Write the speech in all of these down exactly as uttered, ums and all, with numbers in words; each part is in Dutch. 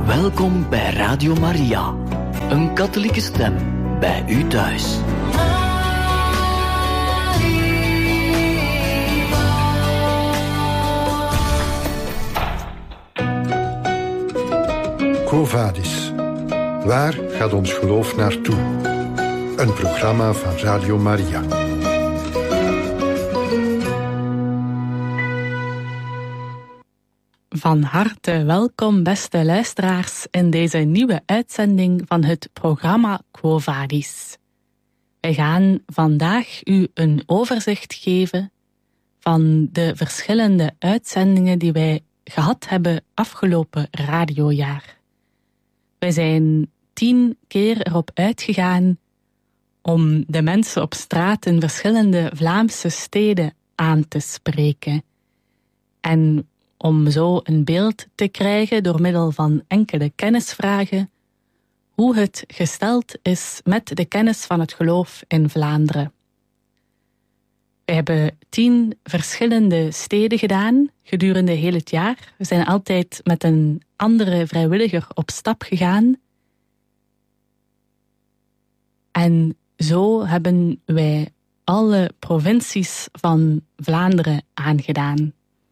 Welkom bij Radio Maria, een katholieke stem bij u thuis. Quo Vadis. Waar gaat ons geloof naartoe? Een programma van Radio Maria. Van harte welkom, beste luisteraars, in deze nieuwe uitzending van het programma Quo Vadis. Wij gaan vandaag u een overzicht geven van de verschillende uitzendingen die wij gehad hebben afgelopen radiojaar. Wij zijn tien keer erop uitgegaan om de mensen op straat in verschillende Vlaamse steden aan te spreken. En om zo een beeld te krijgen door middel van enkele kennisvragen hoe het gesteld is met de kennis van het geloof in Vlaanderen. We hebben tien verschillende steden gedaan gedurende heel het jaar. We zijn altijd met een andere vrijwilliger op stap gegaan. En zo hebben wij alle provincies van Vlaanderen aangedaan.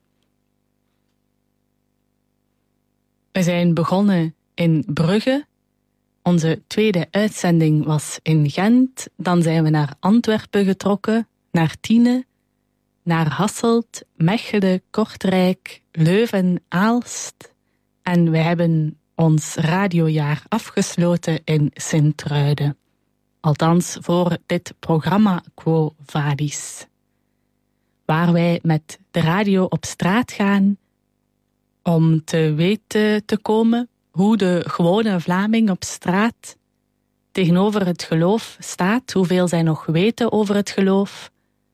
We zijn begonnen in Brugge. Onze tweede uitzending was in Gent. Dan zijn we naar Antwerpen getrokken, naar Tiene, naar Hasselt, Mechelen, Kortrijk, Leuven, Aalst. En we hebben ons radiojaar afgesloten in Sint-Truiden. Althans voor dit programma Quo Vadis. Waar wij met de radio op straat gaan om te weten te komen hoe de gewone Vlaming op straat tegenover het geloof staat, hoeveel zij nog weten over het geloof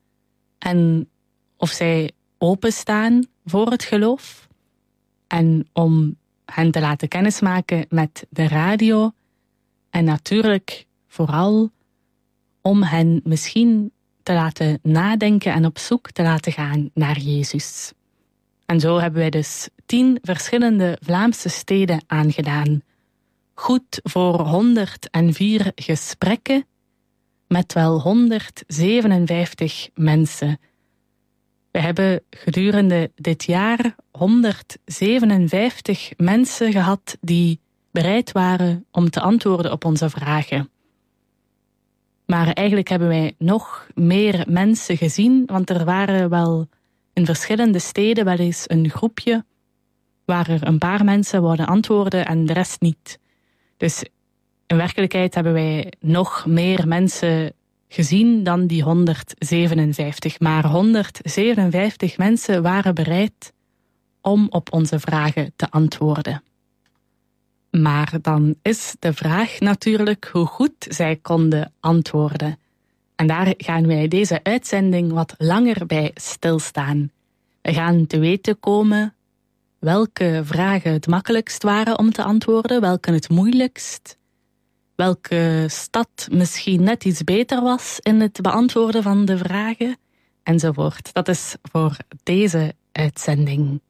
en of zij openstaan voor het geloof. En om hen te laten kennismaken met de radio en natuurlijk vooral om hen misschien te laten nadenken en op zoek te laten gaan naar Jezus. En zo hebben wij dus tien verschillende Vlaamse steden aangedaan. Goed voor honderdvier gesprekken met wel honderdzevenenvijftig mensen. We hebben gedurende dit jaar honderdzevenenvijftig mensen gehad die bereid waren om te antwoorden op onze vragen. Maar eigenlijk hebben wij nog meer mensen gezien, want er waren wel in verschillende steden wel eens een groepje waar er een paar mensen wouden antwoorden en de rest niet. Dus in werkelijkheid hebben wij nog meer mensen gezien dan die honderdzevenenvijftig. Maar honderdzevenenvijftig mensen waren bereid om op onze vragen te antwoorden. Maar dan is de vraag natuurlijk hoe goed zij konden antwoorden. En daar gaan wij deze uitzending wat langer bij stilstaan. We gaan te weten komen welke vragen het makkelijkst waren om te antwoorden, welke het moeilijkst, welke stad misschien net iets beter was in het beantwoorden van de vragen, enzovoort. Dat is voor deze uitzending.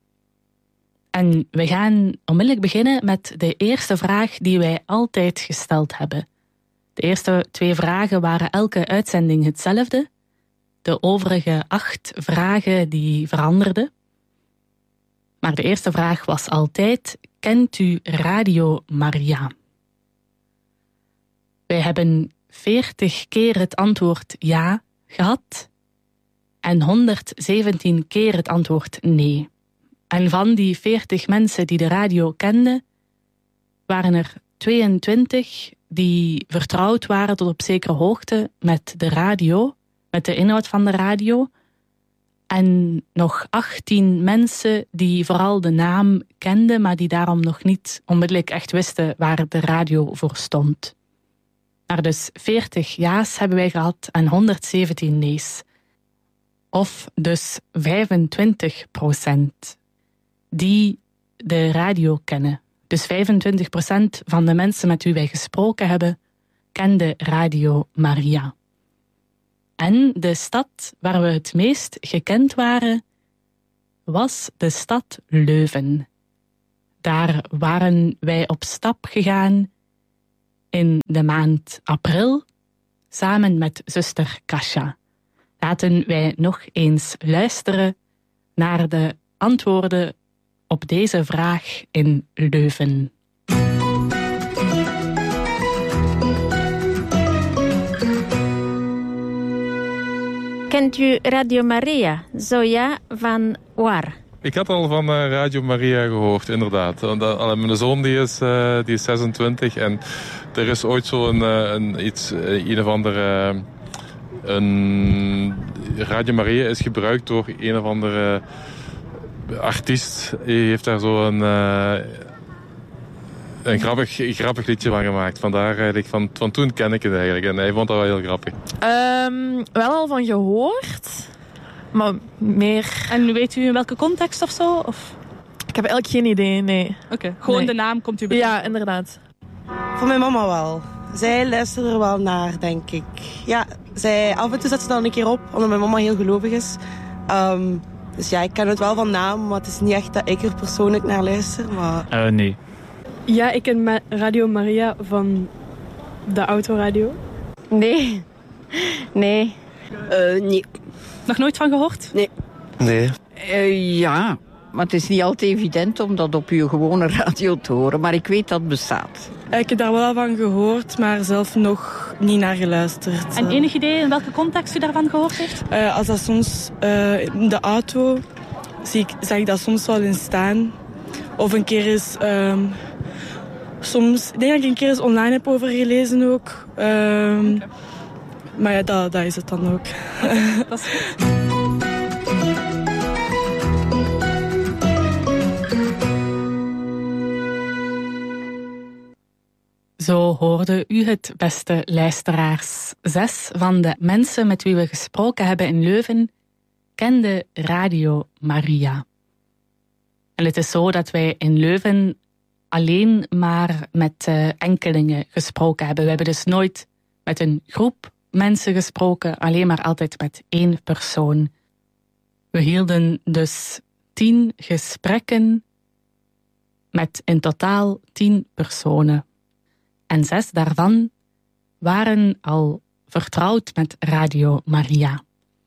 En we gaan onmiddellijk beginnen met de eerste vraag die wij altijd gesteld hebben. De eerste twee vragen waren elke uitzending hetzelfde. De overige acht vragen die veranderden. Maar de eerste vraag was altijd: kent u Radio Maria? Wij hebben veertig keer het antwoord ja gehad en honderdzeventien keer het antwoord nee. En van die veertig mensen die de radio kenden, waren er tweeëntwintig die vertrouwd waren tot op zekere hoogte met de radio, met de inhoud van de radio. En nog achttien mensen die vooral de naam kenden, maar die daarom nog niet onmiddellijk echt wisten waar de radio voor stond. Maar dus veertig ja's hebben wij gehad en honderdzeventien nee's. Of dus vijfentwintig procent die de radio kennen. Dus vijfentwintig procent van de mensen met wie wij gesproken hebben, kende Radio Maria. En de stad waar we het meest gekend waren, was de stad Leuven. daar waren wij op stap gegaan in de maand april, samen met zuster Kasia. Laten wij nog eens luisteren naar de antwoorden op deze vraag in Leuven. Kent u Radio Maria? Zo ja, van waar? Ik had al van uh, Radio Maria gehoord, inderdaad. Uh, mijn zoon die is, uh, die is zesentwintig en er is ooit zo'n uh, een, iets, uh, een of andere... Uh, een Radio Maria is gebruikt door een of andere artiest. Die heeft daar zo een, uh, een grappig, grappig liedje van gemaakt. Vandaar eigenlijk, van, van toen ken ik het eigenlijk. En hij vond dat wel heel grappig. Um, wel al van gehoord, maar meer... En weet u in welke context of zo? Of? Ik heb eigenlijk geen idee, nee. Oké, okay. Gewoon nee. De naam komt u bij? Ja, inderdaad. Voor mijn mama wel. Zij luistert er wel naar, denk ik. Ja, zij, af en toe zet ze dan een keer op, omdat mijn mama heel gelovig is. Um, dus ja, ik ken het wel van naam, maar het is niet echt dat ik er persoonlijk naar luister. Maar... Uh, nee. Ja, ik ken Ma- Radio Maria van de autoradio. Nee. Nee. Uh, nee. Nog nooit van gehoord? Nee. Nee. Uh, ja, maar het is niet altijd evident om dat op uw gewone radio te horen. Maar ik weet dat het bestaat. Ik heb daar wel van gehoord, maar zelf nog niet naar geluisterd. En enig idee in welke context u daarvan gehoord heeft? Uh, als dat soms uh, in de auto, zie ik, zag ik dat soms wel in staan. Of een keer is... Um, soms, ik denk dat ik een keer eens online heb over gelezen ook. Um, okay. Maar ja, dat, dat is het dan ook. Okay, dat is goed. Zo hoorde u het, beste luisteraars. Zes van de mensen met wie we gesproken hebben in Leuven kenden Radio Maria. En het is zo dat wij in Leuven alleen maar met uh, enkelingen gesproken hebben. We hebben dus nooit met een groep mensen gesproken, alleen maar altijd met één persoon. We hielden dus tien gesprekken met in totaal tien personen. En zes daarvan waren al vertrouwd met Radio Maria.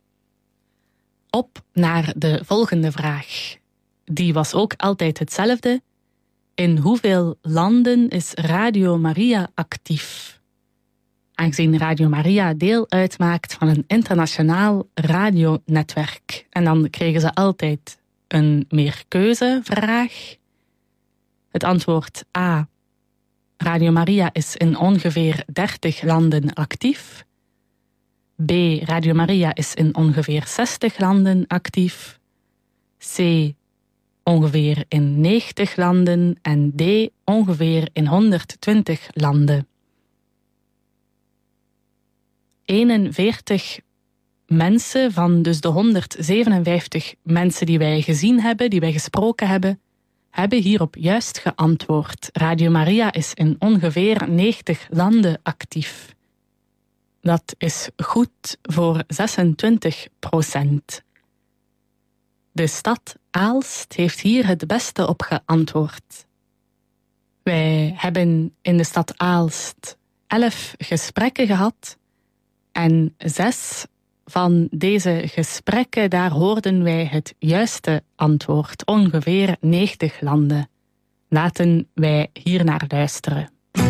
Op naar de volgende vraag. Die was ook altijd hetzelfde. In hoeveel landen is Radio Maria actief? Aangezien Radio Maria deel uitmaakt van een internationaal radionetwerk. En dan kregen ze altijd een meerkeuzevraag. Het antwoord A. Radio Maria is in ongeveer dertig landen actief. B. Radio Maria is in ongeveer zestig landen actief. C. Ongeveer in negentig landen. En D. Ongeveer in honderdtwintig landen. eenenveertig mensen van dus de honderdzevenenvijftig mensen die wij gezien hebben, die wij gesproken hebben, hebben hierop juist geantwoord. Radio Maria is in ongeveer negentig landen actief. Dat is goed voor zesentwintig procent. De stad Aalst heeft hier het beste op geantwoord. Wij hebben in de stad Aalst elf gesprekken gehad en zes van deze gesprekken, daar hoorden wij het juiste antwoord. Ongeveer negentig landen. Laten wij hier naar luisteren.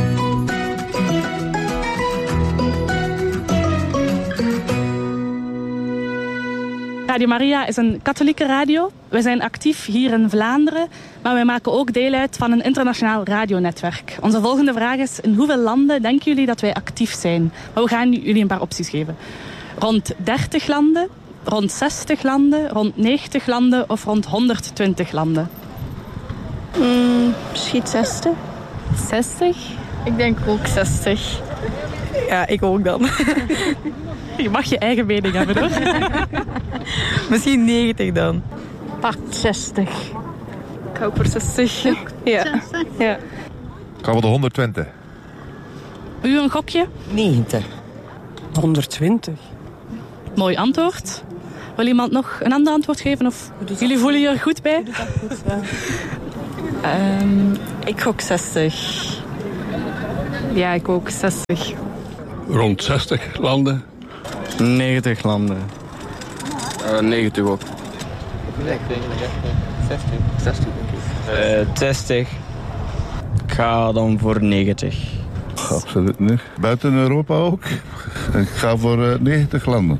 Radio Maria is een katholieke radio. We zijn actief hier in Vlaanderen, maar wij maken ook deel uit van een internationaal radionetwerk. Onze volgende vraag is, in hoeveel landen denken jullie dat wij actief zijn? Maar we gaan jullie een paar opties geven. Rond dertig landen, rond zestig landen, rond negentig landen of rond honderdtwintig landen? Mm, misschien zestig. zestig? Ik denk ook zestig. Ja, ik ook dan. Je mag je eigen mening hebben, hoor. Misschien negentig dan. Pak zestig. Ik hou voor zestig. Ja. Ja. Ik hou voor de honderdtwintig. U een gokje? negentig. honderdtwintig. Mooi antwoord. Wil iemand nog een ander antwoord geven? Of jullie voelen je er goed bij? Doe dat goed, ja. Um, ik gok zestig. Ja, ik ook zestig. Rond zestig landen. negentig landen. Uh, negentig ook. zestig. zestig denk ik. Uh, zestig. Ik ga dan voor negentig. Absoluut niet. Buiten Europa ook. Ik ga voor uh, negentig landen.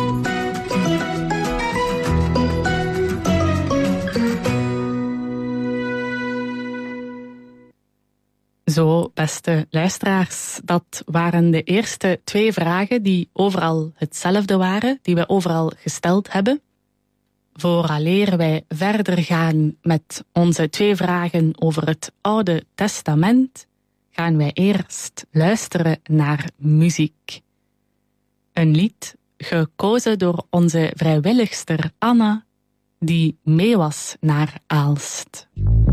Zo, beste luisteraars, dat waren de eerste twee vragen die overal hetzelfde waren, die wij overal gesteld hebben. Vooraleer wij verder gaan met onze twee vragen over het Oude Testament, gaan wij eerst luisteren naar muziek. Een lied gekozen door onze vrijwilligster Anna, die mee was naar Aalst.